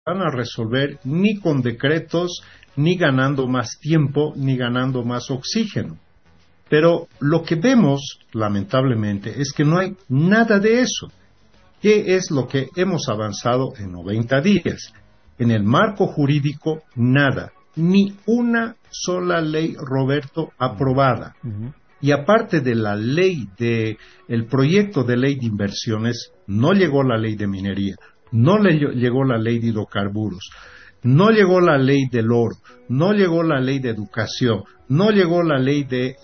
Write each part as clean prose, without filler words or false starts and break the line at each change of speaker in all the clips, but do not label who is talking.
van a resolver ni con decretos, ni ganando más tiempo, ni ganando más oxígeno. Pero lo que vemos, lamentablemente, es que no hay nada de eso. ¿Qué es lo que hemos avanzado en 90 días? En el marco jurídico, nada. Ni una sola ley, Roberto, aprobada. Y aparte de la ley el proyecto de ley de inversiones, no llegó la ley de minería, no llegó la ley de hidrocarburos, no llegó la ley del oro, no llegó la ley de educación, no llegó la ley de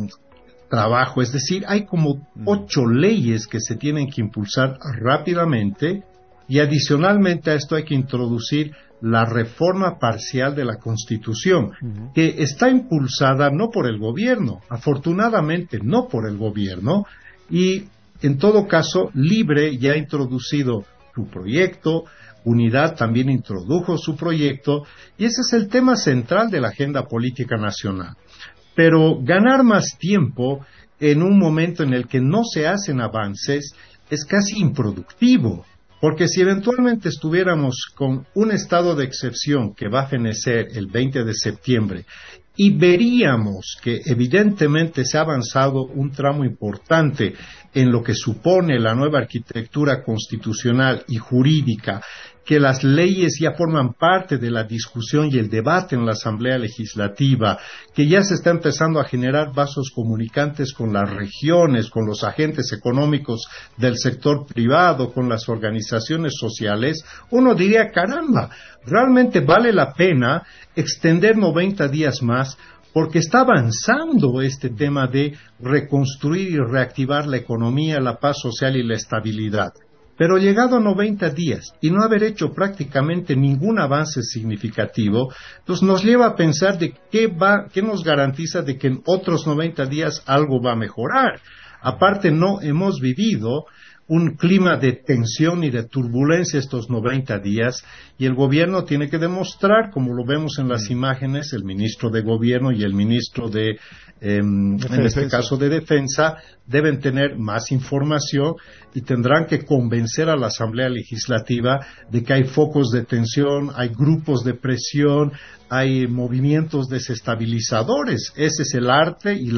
trabajo. Es decir, hay como 8 leyes que se tienen que impulsar rápidamente, y adicionalmente a esto hay que introducir la reforma parcial de la Constitución, que está impulsada no por el gobierno, afortunadamente no por el gobierno, y en todo caso Libre ya ha introducido su proyecto, Unidad también introdujo su proyecto, y ese es el tema central de la agenda política nacional. Pero ganar más tiempo en un momento en el que no se hacen avances es casi improductivo. Porque si eventualmente estuviéramos con un estado de excepción que va a fenecer el 20 de septiembre y veríamos que evidentemente se ha avanzado un tramo importante en lo que supone la nueva arquitectura constitucional y jurídica, que las leyes ya forman parte de la discusión y el debate en la Asamblea Legislativa, que ya se está empezando a generar vasos comunicantes con las regiones, con los agentes económicos del sector privado, con las organizaciones sociales, uno diría, caramba, realmente vale la pena extender 90 días más, porque está avanzando este tema de reconstruir y reactivar la economía, la paz social y la estabilidad. Pero llegado a 90 días y no haber hecho prácticamente ningún avance significativo, pues nos lleva a pensar de qué nos garantiza de que en otros 90 días algo va a mejorar. Aparte, no hemos vivido un clima de tensión y de turbulencia estos 90 días, y el gobierno tiene que demostrar, como lo vemos en las imágenes, el ministro de Gobierno y el ministro en este caso de Defensa, deben tener más información y tendrán que convencer a la Asamblea Legislativa de que hay focos de tensión, hay grupos de presión, hay movimientos desestabilizadores. Ese es el arte y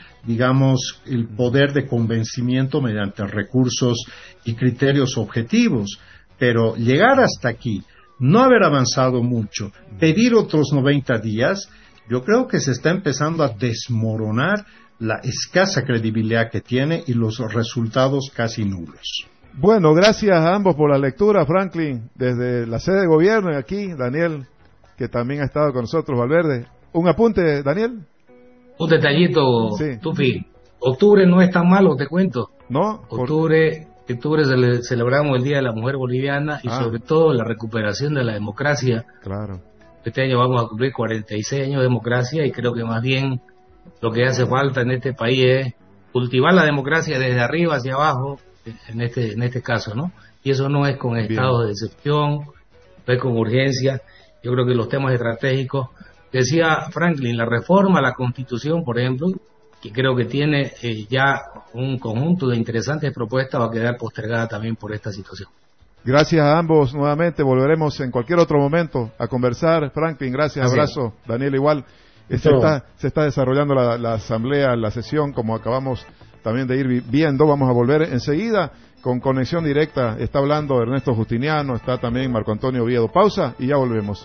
el poder de convencimiento mediante recursos y criterios objetivos. Pero llegar hasta aquí, no haber avanzado mucho, pedir otros 90 días, yo creo que se está empezando a desmoronar la escasa credibilidad que tiene y los resultados casi nulos.
Bueno, gracias a ambos por la lectura, Franklin, desde la sede de gobierno, y aquí Daniel, que también ha estado con nosotros, Valverde. Un apunte, Daniel.
Un detallito, sí. Tufi. Octubre no es tan malo, te cuento.
¿No?
Octubre celebramos el Día de la Mujer Boliviana y sobre todo la recuperación de la democracia.
Claro.
Este año vamos a cumplir 46 años de democracia, y creo que más bien lo que hace falta en este país es cultivar la democracia desde arriba hacia abajo, en este caso, ¿no? Y eso no es con estados de excepción, no es con urgencia. Yo creo que los temas estratégicos, decía Franklin, la reforma a la Constitución, por ejemplo, que creo que tiene ya un conjunto de interesantes propuestas, va a quedar postergada también por esta situación.
Gracias a ambos nuevamente, volveremos en cualquier otro momento a conversar. Franklin, gracias, abrazo. Daniel, igual. Se está desarrollando la asamblea, la sesión, como acabamos también de ir viendo. Vamos a volver enseguida con conexión directa. Está hablando Ernesto Justiniano, está también Marco Antonio Oviedo. Pausa y ya volvemos.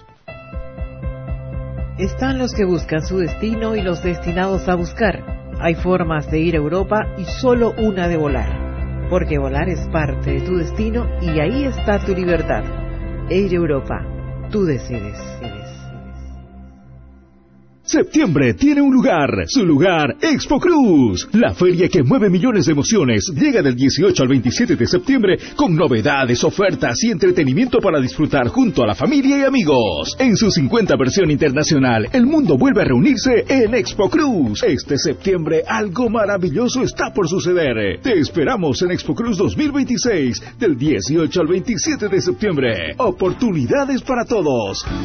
Están los que buscan su destino y los destinados a buscar. Hay formas de ir a Europa y solo una de volar. Porque volar es parte de tu destino y ahí está tu libertad. Air Europa, tú decides.
Septiembre tiene un lugar, su lugar, Expo Cruz. La feria que mueve millones de emociones llega del 18 al 27 de septiembre con novedades, ofertas y entretenimiento para disfrutar junto a la familia y amigos. En su 50 versión internacional, el mundo vuelve a reunirse en Expo Cruz. Este septiembre algo maravilloso está por suceder. Te esperamos en Expo Cruz 2026 del 18 al 27 de septiembre. Oportunidades para todos.